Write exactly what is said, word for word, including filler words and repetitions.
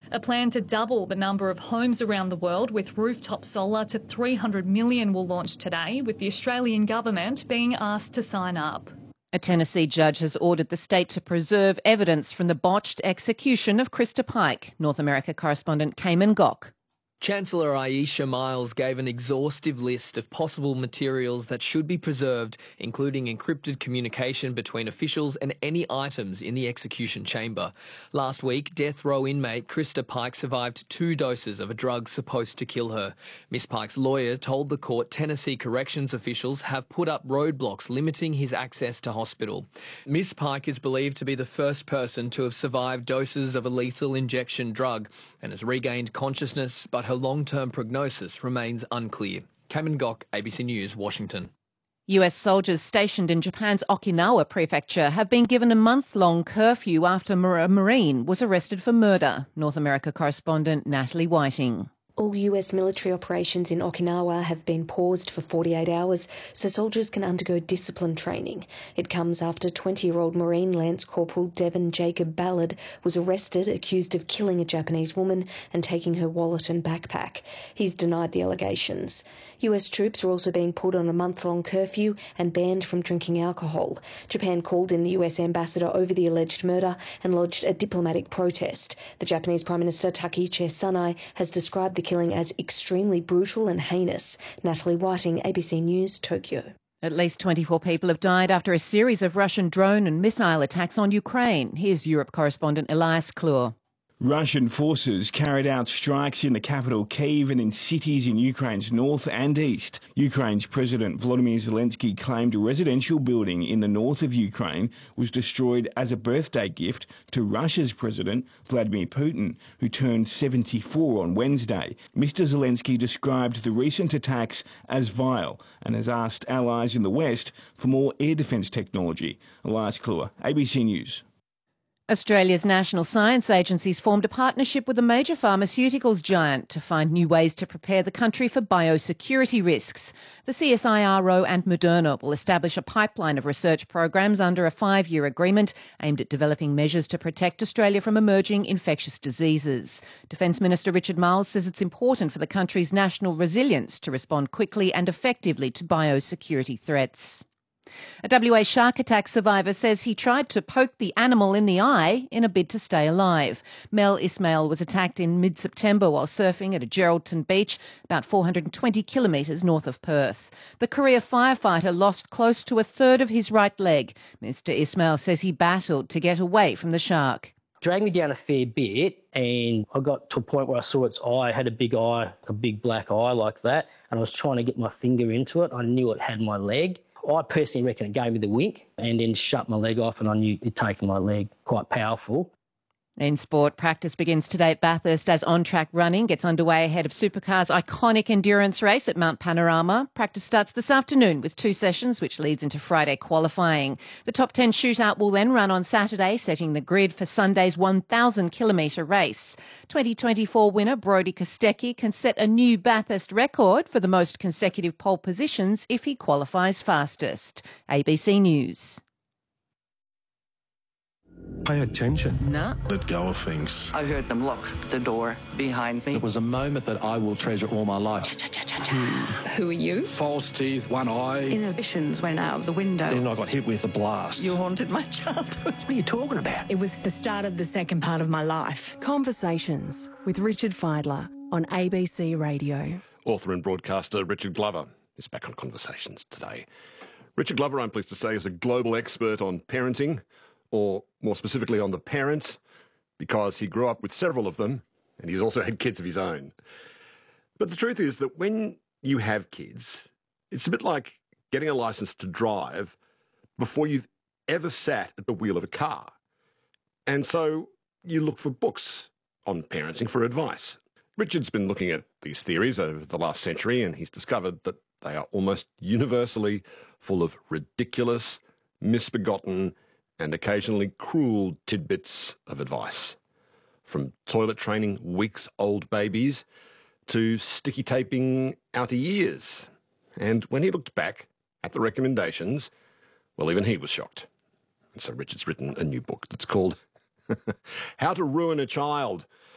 A plan to double the number of homes around the world with rooftop solar to three hundred million will launch today, with the Australian government being asked to sign up. A Tennessee judge has ordered the state to preserve evidence from the botched execution of Krista Pike. North America correspondent Cayman Gok. Chancellor Aisha Miles gave an exhaustive list of possible materials that should be preserved, including encrypted communication between officials and any items in the execution chamber. Last week, death row inmate Krista Pike survived two doses of a drug supposed to kill her. Miss Pike's lawyer told the court Tennessee corrections officials have put up roadblocks limiting his access to hospital. Miss Pike is believed to be the first person to have survived doses of a lethal injection drug and has regained consciousness, but her long-term prognosis remains unclear. Cayman Gok, A B C News, Washington. U S soldiers stationed in Japan's Okinawa prefecture have been given a month-long curfew after a Marine was arrested for murder. North America correspondent Natalie Whiting. All U S military operations in Okinawa have been paused for forty-eight hours so soldiers can undergo discipline training. It comes after twenty-year-old Marine Lance Corporal Devon Jacob Ballard was arrested accused of killing a Japanese woman and taking her wallet and backpack. He's denied the allegations. U S troops are also being put on a month-long curfew and banned from drinking alcohol. Japan called in the U S ambassador over the alleged murder and lodged a diplomatic protest. The Japanese Prime Minister Takaichi Sanai has described the killing as extremely brutal and heinous. Natalie Whiting, A B C News, Tokyo. At least twenty-four people have died after a series of Russian drone and missile attacks on Ukraine. Here's Europe correspondent Elias Klur. Russian forces carried out strikes in the capital Kyiv and in cities in Ukraine's north and east. Ukraine's President Volodymyr Zelensky claimed a residential building in the north of Ukraine was destroyed as a birthday gift to Russia's President Vladimir Putin, who turned seventy-four on Wednesday. Mister Zelensky described the recent attacks as vile and has asked allies in the West for more air defence technology. Elias Klur, A B C News. Australia's national science agencies formed a partnership with a major pharmaceuticals giant to find new ways to prepare the country for biosecurity risks. The C S I R O and Moderna will establish a pipeline of research programs under a five-year agreement aimed at developing measures to protect Australia from emerging infectious diseases. Defence Minister Richard Marles says it's important for the country's national resilience to respond quickly and effectively to biosecurity threats. A W A shark attack survivor says he tried to poke the animal in the eye in a bid to stay alive. Mel Ismail was attacked in mid-September while surfing at a Geraldton beach, about four hundred twenty kilometres north of Perth. The career firefighter lost close to a third of his right leg. Mister Ismail says he battled to get away from the shark. Dragged me down a fair bit and I got to a point where I saw its eye. It had a big eye, a big black eye like that, and I was trying to get my finger into it. I knew it had my leg. I personally reckon it gave me the wink and then shut my leg off, and I knew it'd taken my leg. Quite powerful. In sport, practice begins today at Bathurst as on-track running gets underway ahead of Supercar's iconic endurance race at Mount Panorama. Practice starts this afternoon with two sessions, which leads into Friday qualifying. The top ten shootout will then run on Saturday, setting the grid for Sunday's one thousand kilometre race. twenty twenty-four winner Brodie Kostecki can set a new Bathurst record for the most consecutive pole positions if he qualifies fastest. A B C News. Pay attention. No. Let go of things. I heard them lock the door behind me. It was a moment that I will treasure all my life. Who are you? False teeth, one eye. Inhibitions went out of the window. Then I got hit with a blast. You haunted my childhood. What are you talking about? It was the start of the second part of my life. Conversations with Richard Fidler on A B C Radio. Author and broadcaster Richard Glover is back on Conversations today. Richard Glover, I'm pleased to say, is a global expert on parenting, or more specifically on the parents, because he grew up with several of them and he's also had kids of his own. But the truth is that when you have kids, it's a bit like getting a license to drive before you've ever sat at the wheel of a car. And so you look for books on parenting for advice. Richard's been looking at these theories over the last century, and he's discovered that they are almost universally full of ridiculous, misbegotten, and occasionally cruel tidbits of advice. From toilet training weeks-old babies to sticky taping outer ears. And when he looked back at the recommendations, well, even he was shocked. And so Richard's written a new book that's called How to Ruin a Child.